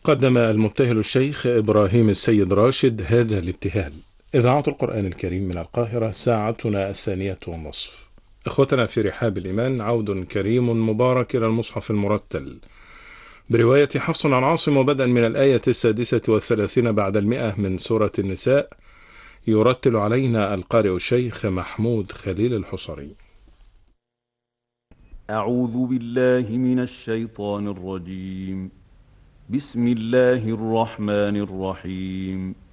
قدم المبتهل الشيخ إبراهيم السيد راشد هذا الابتهال. إذاعة القرآن الكريم من القاهرة، ساعتنا 2:30. إخوتنا في رحاب الإيمان، عود كريم مبارك إلى المصحف المرتل برواية حفص عن عاصم، وبدءا من الآية 36 بعد 100 من سورة النساء. يرتل علينا القارئ الشيخ محمود خليل الحصري. أعوذ بالله من الشيطان الرجيم. بسم الله الرحمن الرحيم.